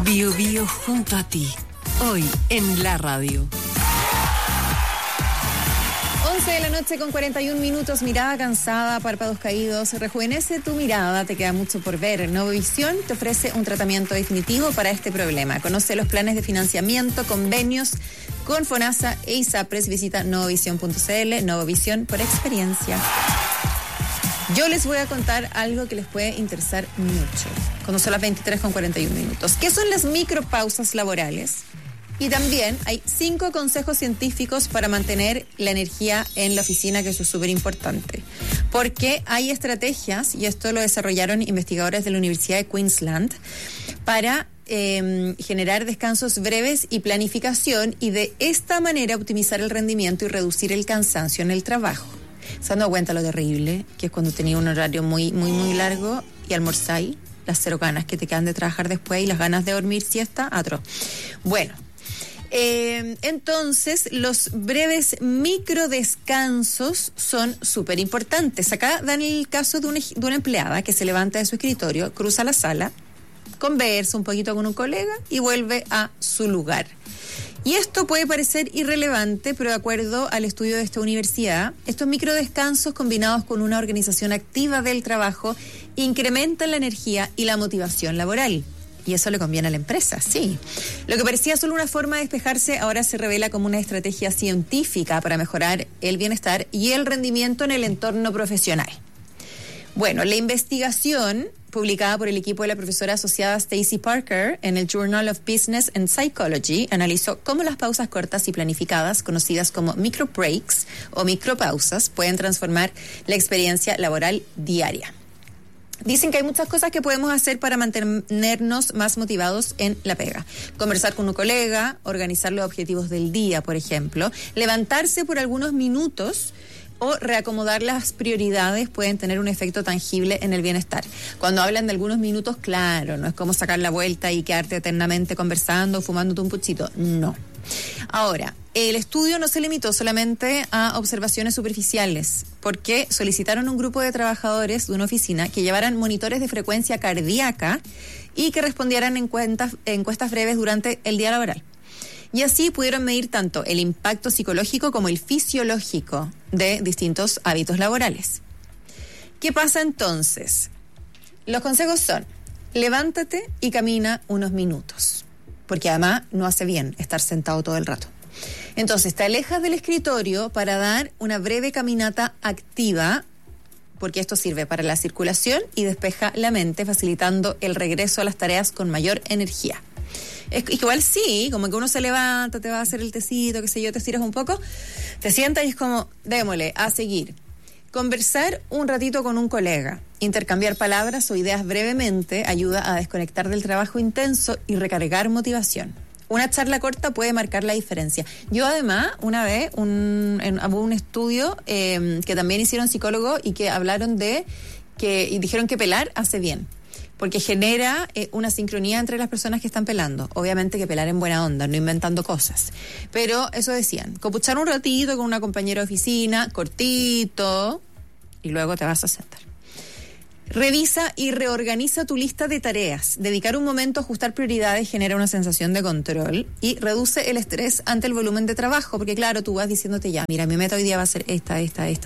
Bio Bio junto a ti, hoy en la radio. 11 de la noche con 41 minutos, mirada cansada, párpados caídos, rejuvenece tu mirada, te queda mucho por ver. Novovisión te ofrece un tratamiento definitivo para este problema. Conoce los planes de financiamiento, convenios con FONASA e ISAPRES, visita novovision.cl, Novovisión por experiencia. Yo les voy a contar algo que les puede interesar mucho, cuando son las 23 con 41 minutos. ¿Qué son las micropausas laborales? Y también hay 5 consejos científicos para mantener la energía en la oficina, que eso es súper importante. Porque hay estrategias, y esto lo desarrollaron investigadores de la Universidad de Queensland, para generar descansos breves y planificación, y de esta manera optimizar el rendimiento y reducir el cansancio en el trabajo. ¿Se han dado cuenta lo terrible que es cuando tenía un horario muy largo y almorzáis? Las cero ganas que te quedan de trabajar después y las ganas de dormir siesta, atroz. Bueno. Entonces, los breves microdescansos son súper importantes. Acá dan el caso de una empleada que se levanta de su escritorio, cruza la sala, conversa un poquito con un colega y vuelve a su lugar. Y esto puede parecer irrelevante, pero de acuerdo al estudio de esta universidad, estos microdescansos combinados con una organización activa del trabajo incrementan la energía y la motivación laboral. Y eso le conviene a la empresa, sí. Lo que parecía solo una forma de despejarse ahora se revela como una estrategia científica para mejorar el bienestar y el rendimiento en el entorno profesional. Bueno, la investigación publicada por el equipo de la profesora asociada Stacey Parker en el Journal of Business and Psychology analizó cómo las pausas cortas y planificadas, conocidas como micro breaks o micropausas, pueden transformar la experiencia laboral diaria. Dicen que hay muchas cosas que podemos hacer para mantenernos más motivados en la pega. Conversar con un colega, organizar los objetivos del día, por ejemplo, levantarse por algunos minutos o reacomodar las prioridades pueden tener un efecto tangible en el bienestar. Cuando hablan de algunos minutos, claro, no es como sacar la vuelta y quedarte eternamente conversando o fumándote un puchito, no. Ahora, el estudio no se limitó solamente a observaciones superficiales, porque solicitaron a un grupo de trabajadores de una oficina que llevaran monitores de frecuencia cardíaca y que respondieran encuestas breves durante el día laboral. Y así pudieron medir tanto el impacto psicológico como el fisiológico de distintos hábitos laborales. ¿Qué pasa entonces? Los consejos son: levántate y camina unos minutos, porque además no hace bien estar sentado todo el rato. Entonces te alejas del escritorio para dar una breve caminata activa, porque esto sirve para la circulación y despeja la mente, facilitando el regreso a las tareas con mayor energía. Es igual sí, como que uno se levanta, te va a hacer el tecito, qué sé yo, te estiras un poco, te sientas y es como, démosle, a seguir. Conversar un ratito con un colega, intercambiar palabras o ideas brevemente ayuda a desconectar del trabajo intenso y recargar motivación. Una charla corta puede marcar la diferencia. Yo además, una vez, hubo un estudio que también hicieron psicólogos y que hablaron y dijeron que pelar hace bien, porque genera una sincronía entre las personas que están pelando. Obviamente que pelar en buena onda, no inventando cosas. Pero eso decían, copuchar un ratito con una compañera de oficina, cortito, y luego te vas a sentar. Revisa y reorganiza tu lista de tareas. Dedicar un momento a ajustar prioridades genera una sensación de control y reduce el estrés ante el volumen de trabajo, porque claro, tú vas diciéndote ya, mira, mi meta hoy día va a ser esta.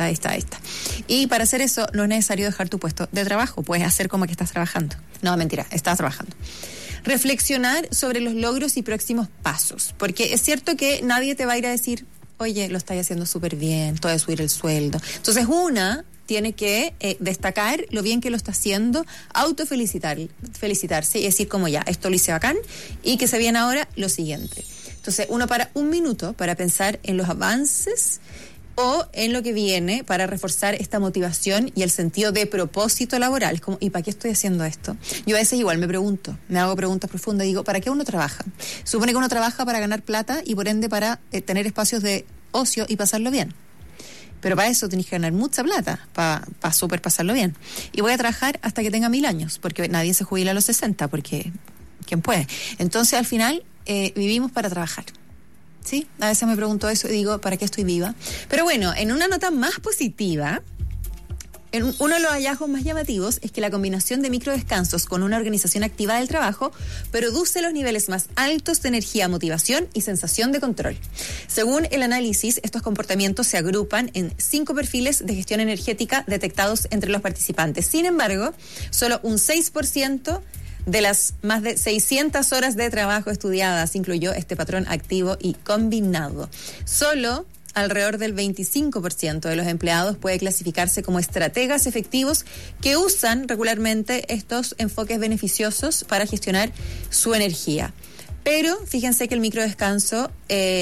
Y para hacer eso no es necesario dejar tu puesto de trabajo, puedes hacer como que estás trabajando. No, mentira, estás trabajando. Reflexionar sobre los logros y próximos pasos, porque es cierto que nadie te va a ir a decir, oye, lo estás haciendo súper bien, te voy a subir el sueldo. Entonces tiene que destacar lo bien que lo está haciendo, felicitarse y decir como ya, esto lo hice bacán y que se viene ahora lo siguiente. Entonces uno para un minuto para pensar en los avances o en lo que viene para reforzar esta motivación y el sentido de propósito laboral. Es como, ¿y para qué estoy haciendo esto? Yo a veces igual me hago preguntas profundas y digo, ¿para qué uno trabaja? Supone que uno trabaja para ganar plata y por ende para tener espacios de ocio y pasarlo bien. Pero para eso tenés que ganar mucha plata, para súper pasarlo bien. Y voy a trabajar hasta que tenga 1000 años, porque nadie se jubila a los 60, porque ¿quién puede? Entonces, al final, vivimos para trabajar. ¿Sí? A veces me pregunto eso y digo, ¿para qué estoy viva? Pero bueno, en una nota más positiva, Uno de los hallazgos más llamativos es que la combinación de microdescansos con una organización activa del trabajo produce los niveles más altos de energía, motivación y sensación de control. Según el análisis, estos comportamientos se agrupan en 5 perfiles de gestión energética detectados entre los participantes. Sin embargo, solo un 6% de las más de 600 horas de trabajo estudiadas incluyó este patrón activo y combinado. Solo alrededor del 25% de los empleados puede clasificarse como estrategas efectivos que usan regularmente estos enfoques beneficiosos para gestionar su energía. Pero fíjense que el microdescanso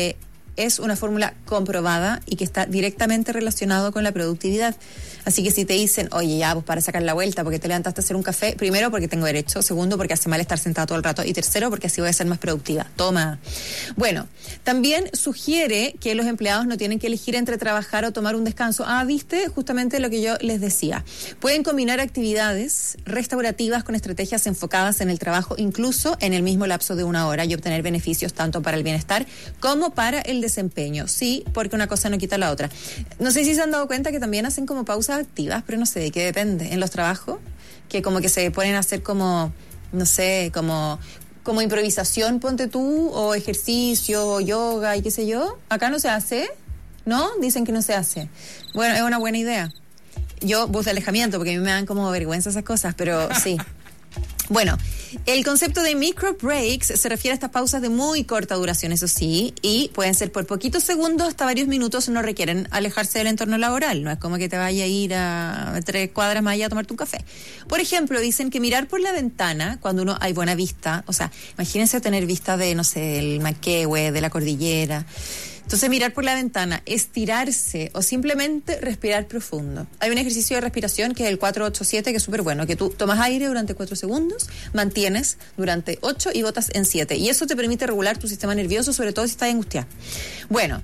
es una fórmula comprobada y que está directamente relacionado con la productividad. Así que si te dicen, oye, ya, pues para sacar la vuelta, porque te levantaste a hacer un café, primero, porque tengo derecho, segundo, porque hace mal estar sentada todo el rato, y tercero, porque así voy a ser más productiva. Toma. Bueno, también sugiere que los empleados no tienen que elegir entre trabajar o tomar un descanso. ¿Viste? Justamente lo que yo les decía. Pueden combinar actividades restaurativas con estrategias enfocadas en el trabajo, incluso en el mismo lapso de 1 hora, y obtener beneficios tanto para el bienestar como para el desempeño. Sí, porque una cosa no quita la otra. No sé si se han dado cuenta que también hacen como pausas activas, pero no sé de qué depende. En los trabajos, que como que se ponen a hacer como, no sé, como improvisación, ponte tú, o ejercicio, o yoga y qué sé yo. Acá no se hace, ¿no? Dicen que no se hace. Bueno, es una buena idea. Yo busco alejamiento, porque a mí me dan como vergüenza esas cosas, pero sí. Bueno, el concepto de micro breaks se refiere a estas pausas de muy corta duración, eso sí, y pueden ser por poquitos segundos hasta varios minutos, no requieren alejarse del entorno laboral, no es como que te vaya a ir a 3 cuadras más allá a tomarte un café. Por ejemplo, dicen que mirar por la ventana, cuando hay buena vista, o sea, imagínense tener vista de, no sé, el Manquehue, de la cordillera. Entonces, mirar por la ventana, estirarse o simplemente respirar profundo. Hay un ejercicio de respiración que es el 4-8-7, que es súper bueno, que tú tomas aire durante 4 segundos, mantienes durante 8 y botas en 7. Y eso te permite regular tu sistema nervioso, sobre todo si estás angustiado. Bueno,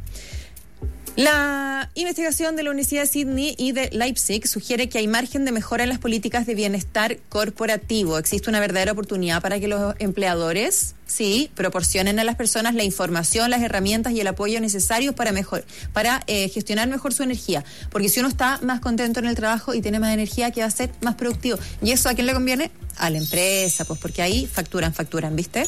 la investigación de la Universidad de Sydney y de Leipzig sugiere que hay margen de mejora en las políticas de bienestar corporativo. Existe una verdadera oportunidad para que los empleadores, sí, proporcionen a las personas la información, las herramientas y el apoyo necesarios para gestionar mejor su energía. Porque si uno está más contento en el trabajo y tiene más energía, que va a ser más productivo. ¿Y eso a quién le conviene? A la empresa, pues porque ahí facturan, ¿viste?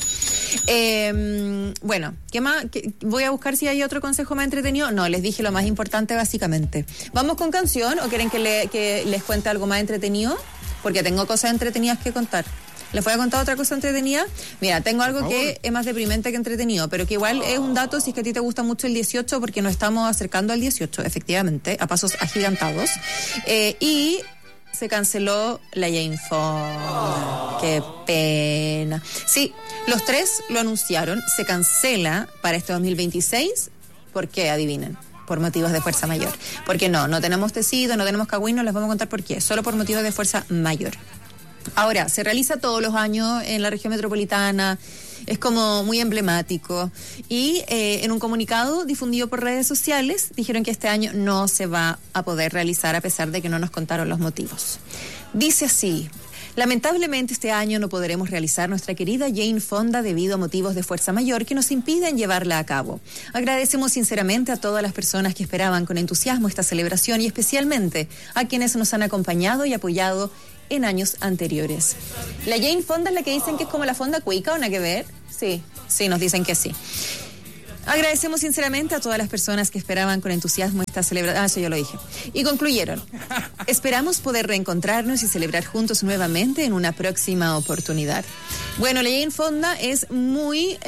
Bueno, ¿qué más? Voy a buscar si hay otro consejo más entretenido. No, les dije lo más importante básicamente. ¿Vamos con canción o quieren que les cuente algo más entretenido? Porque tengo cosas entretenidas que contar. ¿Les voy a contar otra cosa entretenida? Mira, tengo algo que es más deprimente que entretenido, pero que igual es un dato si es que a ti te gusta mucho el 18, porque nos estamos acercando al 18, efectivamente, a pasos agigantados. Y se canceló la Jane Fonda. Qué pena. Sí, los 3 lo anunciaron. Se cancela para este 2026. ¿Por qué? Adivinen. Por motivos de fuerza mayor. Porque no tenemos tecido, no tenemos cagüín, no les vamos a contar por qué. Solo por motivos de fuerza mayor. Ahora, se realiza todos los años en la región metropolitana, es como muy emblemático. Y en un comunicado difundido por redes sociales, dijeron que este año no se va a poder realizar a pesar de que no nos contaron los motivos. Dice así: lamentablemente este año no podremos realizar nuestra querida Jane Fonda debido a motivos de fuerza mayor que nos impiden llevarla a cabo. Agradecemos sinceramente a todas las personas que esperaban con entusiasmo esta celebración y especialmente a quienes nos han acompañado y apoyado en años anteriores. La Jane Fonda es la que dicen que es como la Fonda Cuica, ¿o nada que ver? Sí, nos dicen que sí. Agradecemos sinceramente a todas las personas que esperaban con entusiasmo esta celebración. Eso yo lo dije. Y concluyeron: esperamos poder reencontrarnos y celebrar juntos nuevamente en una próxima oportunidad. Bueno, la Jane Fonda es muy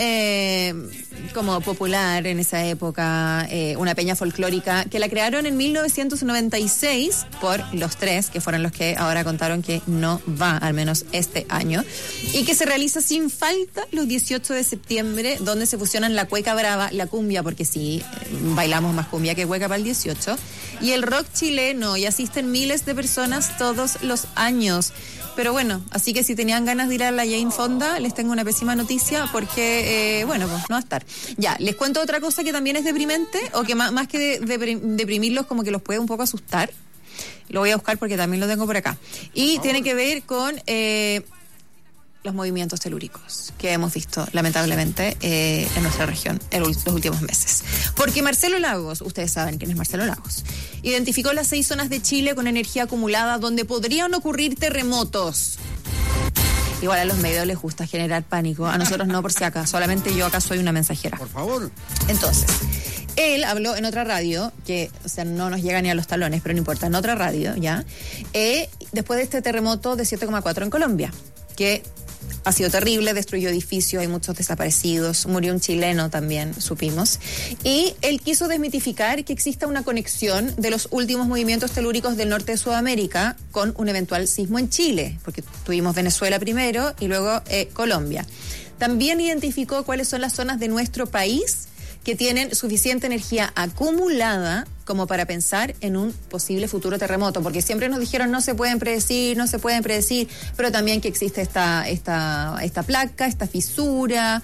como popular en esa época, una peña folclórica que la crearon en 1996 por los 3, que fueron los que ahora contaron que no va, al menos este año, y que se realiza sin falta los 18 de septiembre, donde se fusionan la cueca brava, la cumbia, porque sí, bailamos más cumbia que cueca para el 18, y el rock chileno, y asisten miles de personas todos los años. Pero bueno, así que si tenían ganas de ir a la Jane Fonda, les tengo una pésima noticia porque, pues no va a estar. Ya, les cuento otra cosa que también es deprimente, o que más que deprimirlos, como que los puede un poco asustar. Lo voy a buscar porque también lo tengo por acá. Y tiene que ver con los movimientos telúricos que hemos visto lamentablemente en nuestra región en los últimos meses. Porque Marcelo Lagos, ustedes saben quién es Marcelo Lagos, identificó las 6 zonas de Chile con energía acumulada donde podrían ocurrir terremotos. Igual a los medios les gusta generar pánico, a nosotros no, por si acaso, solamente yo acá soy una mensajera. Por favor. Entonces, él habló en otra radio, que, o sea, no nos llega ni a los talones, pero no importa, en otra radio, ¿ya? Después de este terremoto de 7,4 en Colombia, que ha sido terrible, destruyó edificios, hay muchos desaparecidos, murió un chileno también, supimos. Y él quiso desmitificar que exista una conexión de los últimos movimientos telúricos del norte de Sudamérica con un eventual sismo en Chile, porque tuvimos Venezuela primero y luego Colombia. También identificó cuáles son las zonas de nuestro país que tienen suficiente energía acumulada como para pensar en un posible futuro terremoto, porque siempre nos dijeron no se pueden predecir, pero también que existe esta placa, esta fisura,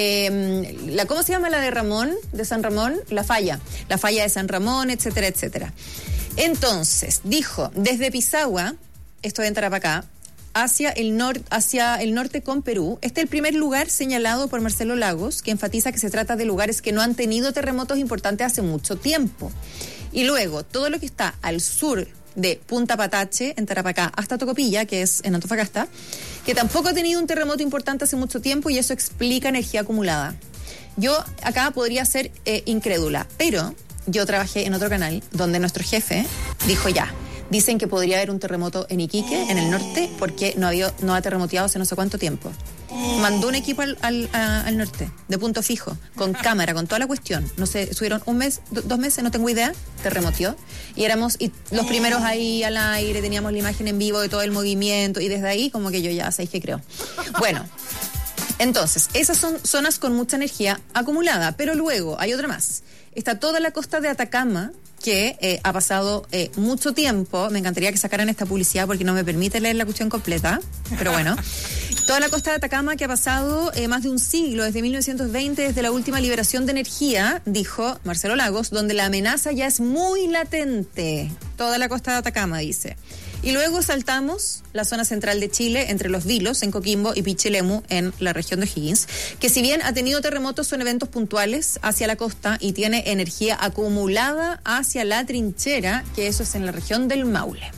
¿cómo se llama la de San Ramón? La falla de San Ramón, etcétera, etcétera. Entonces, dijo, desde Pisagua, esto de Tarapacá, hacia el norte con Perú. Este es el primer lugar señalado por Marcelo Lagos, que enfatiza que se trata de lugares que no han tenido terremotos importantes hace mucho tiempo. Y luego, todo lo que está al sur de Punta Patache, en Tarapacá, hasta Tocopilla, que es en Antofagasta, que tampoco ha tenido un terremoto importante hace mucho tiempo y eso explica energía acumulada. Yo acá podría ser incrédula, pero yo trabajé en otro canal donde nuestro jefe dijo ya, dicen que podría haber un terremoto en Iquique, en el norte, porque no ha terremoteado hace no sé cuánto tiempo. Mandó un equipo al norte, de punto fijo, con cámara, con toda la cuestión. No sé, subieron 1 mes, 2 meses, no tengo idea, terremoteó. Y los primeros ahí al aire, teníamos la imagen en vivo de todo el movimiento, y desde ahí como que yo ya sabéis que creo. Bueno, entonces, esas son zonas con mucha energía acumulada, pero luego hay otra más. Está toda la costa de Atacama, que ha pasado mucho tiempo. Me encantaría que sacaran esta publicidad porque no me permite leer la cuestión completa, pero bueno. Toda la costa de Atacama que ha pasado más de un siglo, desde 1920, desde la última liberación de energía, dijo Marcelo Lagos, donde la amenaza ya es muy latente. Toda la costa de Atacama, dice. Y luego saltamos la zona central de Chile, entre Los Vilos, en Coquimbo, y Pichilemu, en la región de O'Higgins, que si bien ha tenido terremotos, son eventos puntuales hacia la costa y tiene energía acumulada hacia la trinchera, que eso es en la región del Maule.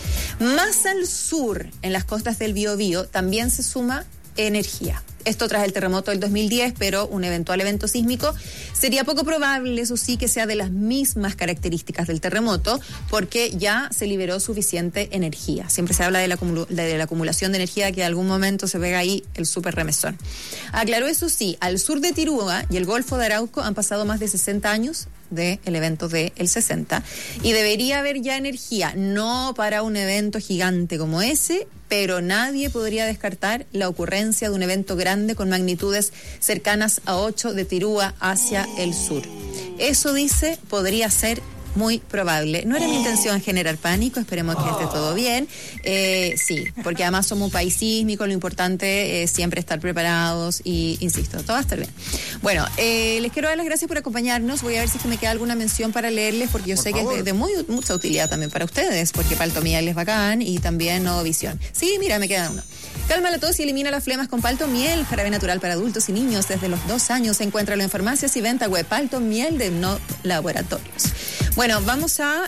Más al sur, en las costas del Biobío, también se suma energía. Esto tras el terremoto del 2010, pero un eventual evento sísmico sería poco probable, eso sí, que sea de las mismas características del terremoto, porque ya se liberó suficiente energía. Siempre se habla de la acumulación de energía, que en algún momento se pega ahí el súper remesón. Aclaró, eso sí, al sur de Tirúa y el Golfo de Arauco han pasado más de 60 años del evento del 60, y debería haber ya energía, no para un evento gigante como ese, pero nadie podría descartar la ocurrencia de un evento grande con magnitudes cercanas a 8 de Tirúa hacia el sur. Eso, dice, podría ser muy probable. No era mi intención generar pánico, esperemos que esté todo bien. Sí, porque además somos un país sísmico, lo importante es siempre estar preparados y, insisto, todo va a estar bien. Bueno, les quiero dar las gracias por acompañarnos. Voy a ver si es que me queda alguna mención para leerles, porque yo sé que es de mucha utilidad también para ustedes, porque Palto Miel es bacán y también Nuevo Visión. Sí, mira, me queda uno. Calma la tos y elimina las flemas con Palto Miel, jarabe natural para adultos y niños desde los 2 años. Encuéntralo en farmacias y venta web. Palto Miel de No Laboratorios. Bueno, vamos a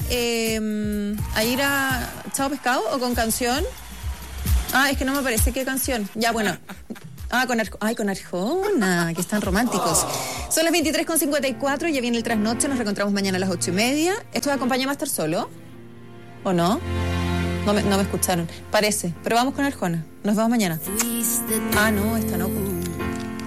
ir a Chao Pescado o con canción. Es que no me parece qué canción. Ya, bueno. Con Arjona, que están románticos. Son las 23:54, ya viene el trasnoche, nos reencontramos mañana a las 8:30. ¿Esto de Acompáñame a estar solo? ¿O no? No me escucharon. Parece. Pero vamos con Arjona. Nos vemos mañana. No, esta no.